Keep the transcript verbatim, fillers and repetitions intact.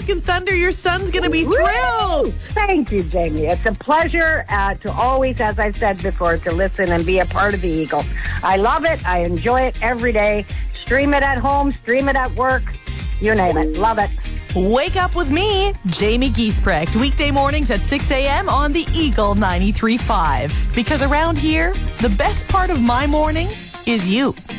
Alaskan Thunder. Your son's going to be thrilled. Thank you, Jamie. It's a pleasure uh, to always, as I've said before, to listen and be a part of the Eagle. I love it. I enjoy it every day. Stream it at home, stream it at work, you name it. Love it. Wake up with me, Jamie Giesbrecht, weekday mornings at six a.m. on the Eagle ninety-three point five. Because around here, the best part of my morning is you.